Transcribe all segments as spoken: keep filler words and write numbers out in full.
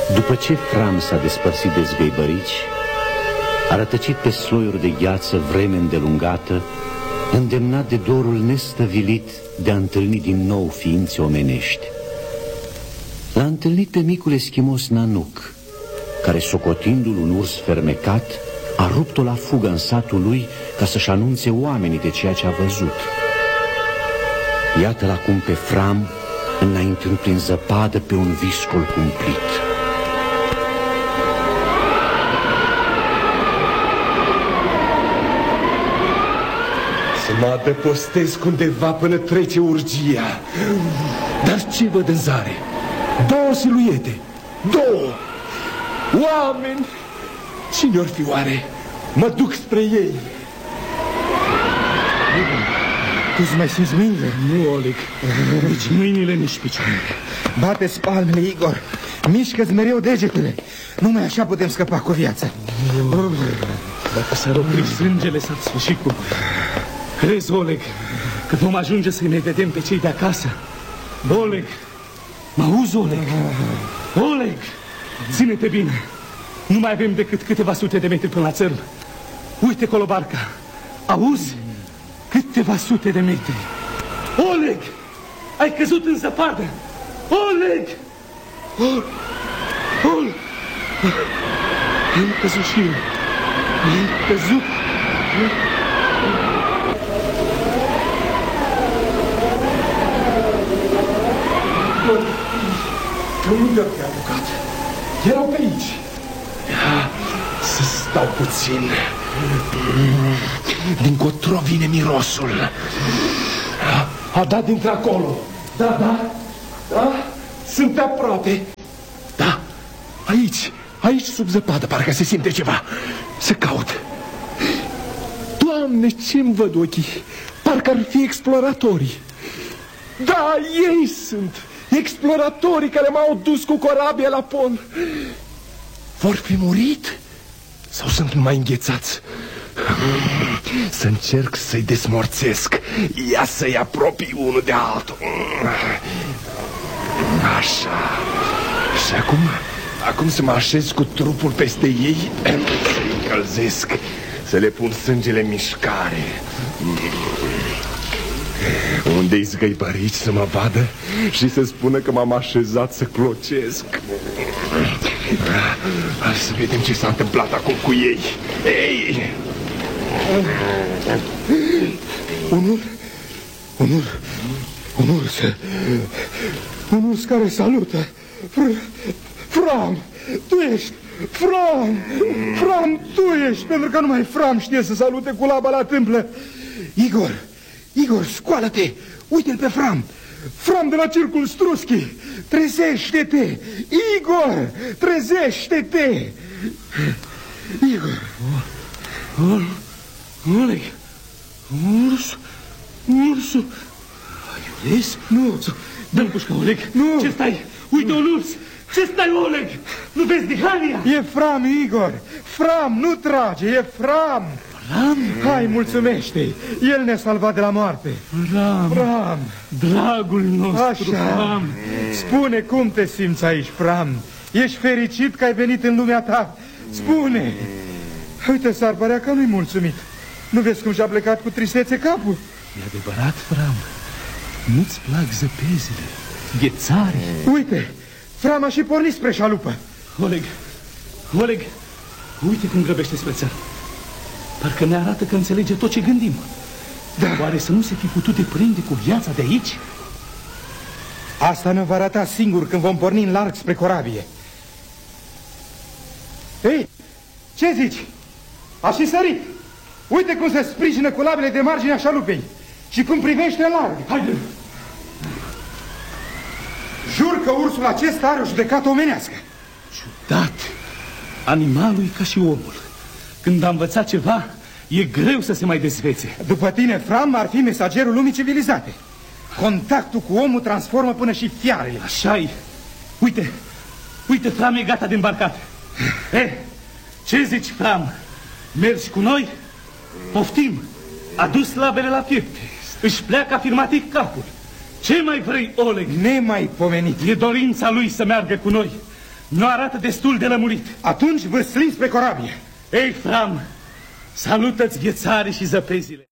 După ce Fram s-a despărțit de zgăibărici, a rătăcit pe sloiuri de gheață vreme îndelungată, îndemnat de dorul nestăvilit de a întâlni din nou ființe omenești. L-a întâlnit pe micul eschimos Nanook, care, socotindu-l un urs fermecat, a rupt-o la fugă în satul lui ca să-și anunțe oamenii de ceea ce a văzut. Iată-l acum pe Fram, înaintând prin zăpadă pe un viscol cumplit. Să mă adăpostesc undeva până trece urgia. Dar ce văd în zare? Două siluete. Două! Oameni! Cine-or fi oare? Mă duc spre ei. Tu-ți mai simți mâinile? Nu, Oleg. Nici mâinile, nici picioarele. Bate-ți palmele, Igor. Mișcă-ți mereu degetele. Numai așa putem scăpa cu viața. Dacă s-ar opri sângele, s-ar sfârși cu... Crezi, Oleg, că vom ajunge să ne vedem pe cei de acasă? Oleg, mă auzi, Oleg? Oleg, ține-te bine. Nu mai avem decât câteva sute de metri până la țărm. Uite colo barca. Auzi? Câteva sute de metri. Oleg, ai căzut în zăpadă. Oleg! Oleg! Oleg! Am căzut și eu. Am căzut. Unde te-a apucat? Erau pe aici. Ia, să stau puțin. Dincotro vine mirosul. A, a dat dintre acolo. Da, da, da, sunt pe aproape. Da, aici, aici sub zăpadă, parcă se simte ceva. Să caut. Doamne, ce-mi văd ochii? Parcă ar fi exploratorii. Da, ei sunt exploratorii care m-au dus cu corabia la pom. Vor fi murit? Sau sunt numai înghețați? Să încerc să-i desmorțesc. Ia să-i apropii unul de altul. Așa. Și acum, acum să mă așez cu trupul peste ei, să-i încălzesc, să le pun sângele în mișcare. Unde-i zgăibărici să mă vadă și să spună că m-am așezat să clocesc. Hai să vedem ce s-a întâmplat acum cu ei. Ei! Unul, unul, unul, unul care salută. Fram, tu ești, Fram, Fram, tu ești, pentru că numai Fram știe să salute cu laba la tâmplă. Igor, Igor, scoală-te, uite-l pe Fram. Fram de la Circul Struschi, trezește-te! Igor, trezește-te! Igor! Oh, Oleg, urs, ursul. Ai urs? Nu. Dă-mi pușca, Oleg. Nu. Ce stai? Uite un urs. Ce stai, Oleg? Nu vezi dihania? E Fram, Igor. Fram, nu trage, e Fram. Fram? Hai, mulțumește-i. El ne-a salvat de la moarte. Fram. Fram. Dragul nostru, Așa. Fram. Spune cum te simți aici, Fram. Ești fericit că ai venit în lumea ta. Spune. Uite, s-ar părea că nu-i mulțumit. Nu vezi cum și-a plecat cu tristețe capul? E adevărat, Fram. Nu-ți plac zăpezile, ghețare. Uite, Fram a și pornit spre șalupă. Oleg, Oleg, uite cum grăbește spre țară. Parcă ne arată că înțelege tot ce gândim. Da. Oare să nu se fi putut deprinde cu viața de aici? Asta ne va arăta singur când vom porni în larg spre corabie. Ei, ce zici? A și sărit. Uite cum se sprijină cu labele de marginea șalupei și cum privește în larg. Haide! Jur că ursul acesta are o judecată omenească. Ciudat! Animalul e ca și omul. Când a învățat ceva, e greu să se mai dezvețe. După tine, Fram ar fi mesagerul lumii civilizate. Contactul cu omul transformă până și fiarele. Așa-i. Uite, uite, Fram e gata de îmbarcat. Eh, ce zici, Fram? Mergi cu noi? Poftim. A dus labele la piept. Își pleacă afirmativ capul. Ce mai vrei, Oleg? Nemaipomenit. E dorința lui să meargă cu noi. nu arată destul de lămurit. Atunci vă slinți pe corabie. Ei, Fram, salută-ți ghețarii și zăpezile.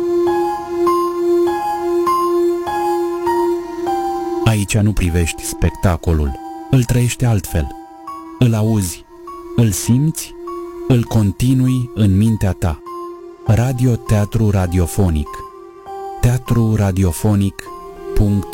Aici nu privești spectacolul, îl trăiești altfel. Îl auzi, îl simți, îl continui în mintea ta. Radio Teatru Radiofonic. teatru radiofonic punct